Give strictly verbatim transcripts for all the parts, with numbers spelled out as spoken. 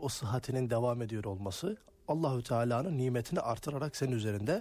o sıhhatinin devam ediyor olması Allahü Teala'nın nimetini artırarak senin üzerinde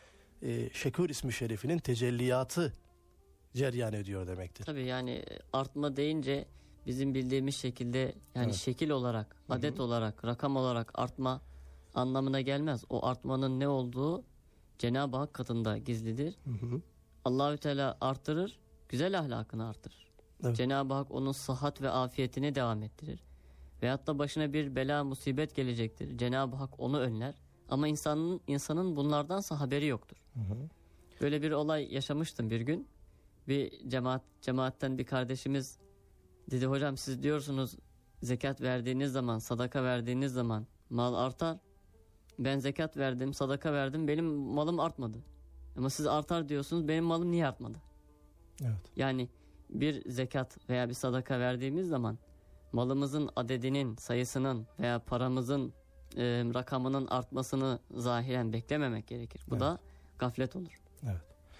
e, Şekûr ismi şerifinin tecelliyatı ceryan ediyor demektir. Tabii yani artma deyince bizim bildiğimiz şekilde yani evet. şekil olarak, adet Hı-hı. olarak, rakam olarak artma anlamına gelmez. O artmanın ne olduğu Cenab-ı Hak katında gizlidir. Hı-hı. Allahü Teala artırır, güzel ahlakını artırır. Evet. Cenab-ı Hak onun sıhhat ve afiyetini devam ettirir. Veyahut da başına bir bela, musibet gelecektir. Cenab-ı Hak onu önler. Ama insanın insanın bunlardansa haberi yoktur. Hı hı. Böyle bir olay yaşamıştım bir gün. Bir cemaat cemaatten bir kardeşimiz dedi, hocam siz diyorsunuz zekat verdiğiniz zaman, sadaka verdiğiniz zaman mal artar. Ben zekat verdim, sadaka verdim, benim malım artmadı. Ama siz artar diyorsunuz, benim malım niye artmadı? Evet. Yani bir zekat veya bir sadaka verdiğimiz zaman malımızın adedinin, sayısının veya paramızın e, rakamının artmasını zahiren beklememek gerekir. Bu evet. da gaflet olur. Evet.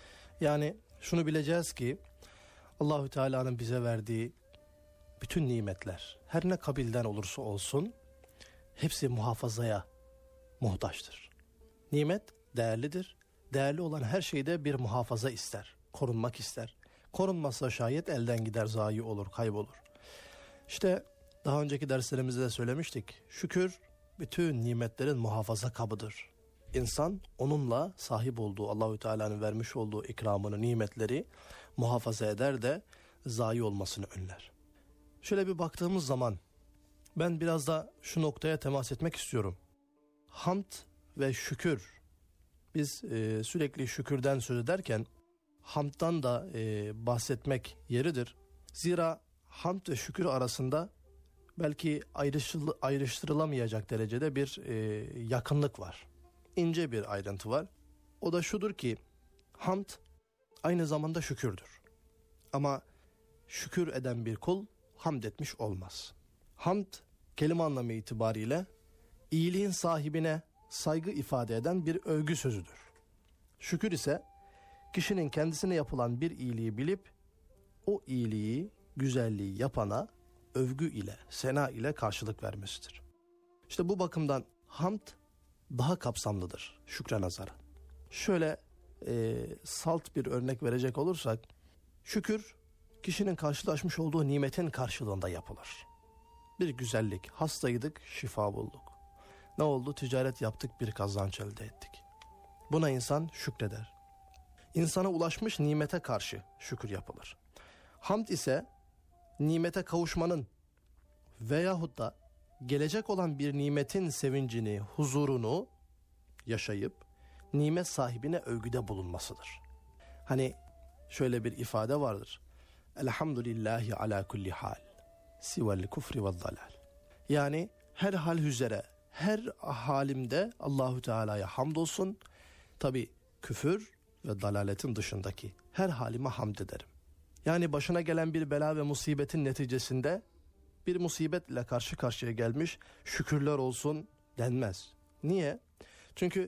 Yani şunu bileceğiz ki Allahü Teala'nın bize verdiği bütün nimetler her ne kabilden olursa olsun hepsi muhafazaya muhtaçtır. Nimet değerlidir. Değerli olan her şeyde bir muhafaza ister. Korunmak ister. Korunmazsa şayet elden gider, zayi olur, kaybolur. İşte daha önceki derslerimizde de söylemiştik. Şükür bütün nimetlerin muhafaza kabıdır. İnsan onunla sahip olduğu, Allahü Teala'nın vermiş olduğu ikramını, nimetleri muhafaza eder de zayi olmasını önler. Şöyle bir baktığımız zaman ben biraz da şu noktaya temas etmek istiyorum. Hamd ve şükür. Biz e, sürekli şükürden söz ederken hamddan da e, bahsetmek yeridir. Zira hamd ve şükür arasında belki ayrıştırıl- ayrıştırılamayacak derecede bir e, yakınlık var. İnce bir ayrıntı var. O da şudur ki hamd aynı zamanda şükürdür. Ama şükür eden bir kul hamd etmiş olmaz. Hamd kelime anlamı itibariyle iyiliğin sahibine saygı ifade eden bir övgü sözüdür. Şükür ise kişinin kendisine yapılan bir iyiliği bilip o iyiliği, güzelliği yapana övgü ile, sena ile karşılık vermesidir. İşte bu bakımdan hamd daha kapsamlıdır şükre nazaran. Şöyle e, salt bir örnek verecek olursak, şükür kişinin karşılaşmış olduğu nimetin karşılığında yapılır. Bir güzellik, hastaydık, şifa bulduk. Ne oldu? Ticaret yaptık, bir kazanç elde ettik. Buna insan şükreder. İnsana ulaşmış nimete karşı şükür yapılır. Hamd ise nimete kavuşmanın veyahut da gelecek olan bir nimetin sevincini, huzurunu yaşayıp nimet sahibine övgüde bulunmasıdır. Hani şöyle bir ifade vardır. Elhamdülillahi ala kulli hal. Sivel kufri ve dalal. Yani her hal üzere, her halimde Allahu Teala'ya hamdolsun. Tabi küfür ve dalaletin dışındaki her halime hamd ederim. Yani başına gelen bir bela ve musibetin neticesinde bir musibetle karşı karşıya gelmiş, şükürler olsun denmez. Niye? Çünkü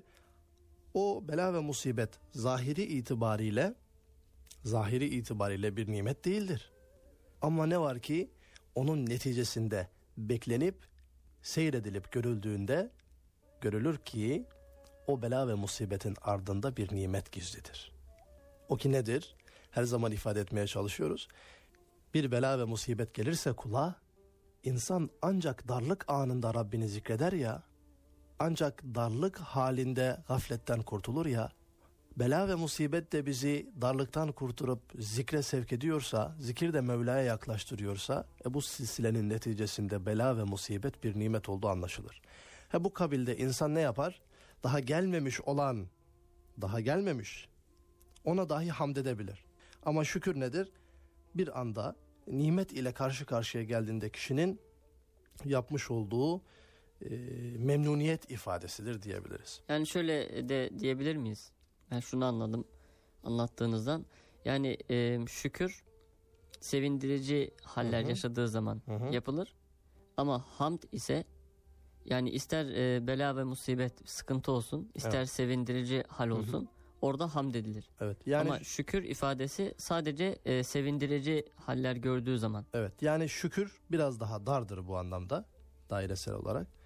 o bela ve musibet zahiri itibariyle zahiri itibariyle bir nimet değildir. Ama ne var ki onun neticesinde beklenip seyredilip görüldüğünde görülür ki o bela ve musibetin ardında bir nimet gizlidir. O ki nedir? Her zaman ifade etmeye çalışıyoruz. Bir bela ve musibet gelirse kula, insan ancak darlık anında Rabbini zikreder ya, ancak darlık halinde gafletten kurtulur ya, bela ve musibet de bizi darlıktan kurtarıp zikre sevk ediyorsa, zikir de Mevla'ya yaklaştırıyorsa, e bu silsilenin neticesinde bela ve musibet bir nimet olduğu anlaşılır. Ha bu kabilde insan ne yapar? Daha gelmemiş olan, daha gelmemiş, ona dahi hamd edebilir. Ama şükür nedir? Bir anda nimet ile karşı karşıya geldiğinde kişinin yapmış olduğu e, memnuniyet ifadesidir diyebiliriz. Yani şöyle de diyebilir miyiz? Ben şunu anladım anlattığınızdan. Yani e, şükür sevindirici haller Hı-hı. yaşadığı zaman Hı-hı. yapılır. Ama hamd ise yani ister e, bela ve musibet, sıkıntı olsun, ister evet. sevindirici hal olsun, Hı-hı. orada hamd edilir. Evet. Yani ama şükür ifadesi sadece e, sevindirici haller gördüğü zaman. Evet. Yani şükür biraz daha dardır bu anlamda, dairesel olarak.